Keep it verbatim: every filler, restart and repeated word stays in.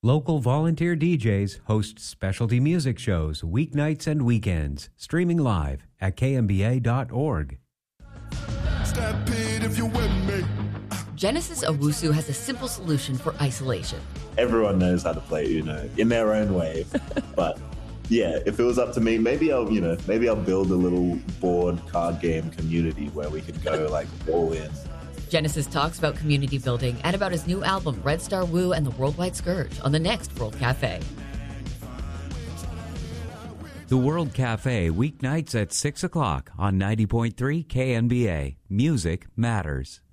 Local volunteer D Js host specialty music shows weeknights and weekends, streaming live at K M B A dot org. Stampede if you with me. Genesis Owusu has a simple solution for isolation. Everyone knows how to play Uno in their own way, but yeah, if it was up to me, maybe I'll, you know, maybe I'll build a little board card game community where we could go like all in. Genesis talks about community building and about his new album, Red Star Woo and the Worldwide Scourge, on the next World Cafe. The World Cafe, weeknights at six o'clock on ninety point three K N B A. Music matters.